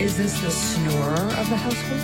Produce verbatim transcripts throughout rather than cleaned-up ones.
Is this the snorer of the household?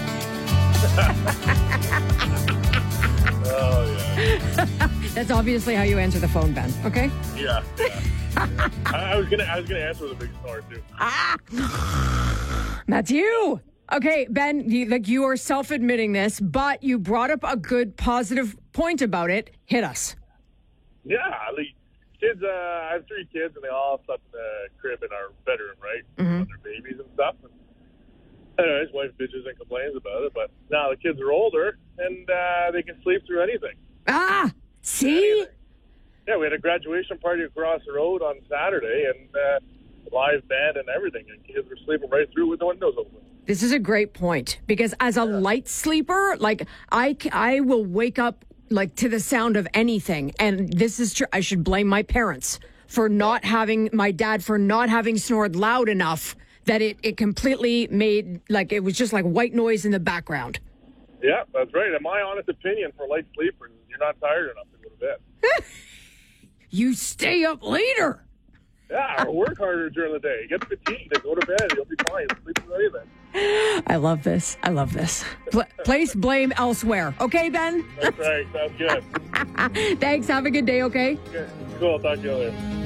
Oh, yeah. That's obviously how you answer the phone, Ben. Okay? Yeah. yeah. I, I was gonna, I was gonna answer with a big snore too. Ah, that's you. Okay, Ben. You, like you are self-admitting this, but you brought up a good, positive point about it. Hit us. Yeah, like kids. Uh, I have three kids, and they all slept in the crib in our bedroom, right? Mm-hmm. When they're babies and stuff. And, anyways, wife bitches and complains about it, but now the kids are older and uh, they can sleep through anything. Ah, see. Anything. Yeah, we had a graduation party across the road on Saturday, and uh, live band and everything, and kids were sleeping right through with the windows open. This is a great point because as a light sleeper, like I, I will wake up like to the sound of anything, and this is true. I should blame my parents for not having my dad for not having snored loud enough that it, it completely made like it was just like white noise in the background. Yeah, that's right. In my honest opinion, for light sleepers, you're not tired enough to go to bed. You stay up later. Yeah, or work harder during the day. Get fatigued and go to bed. You'll be fine. Sleep through anything. I love this. I love this. Pl- place blame elsewhere. Okay, Ben? That's right. Sounds good. Thanks. Have a good day, okay? Okay. Cool. Talk to you later.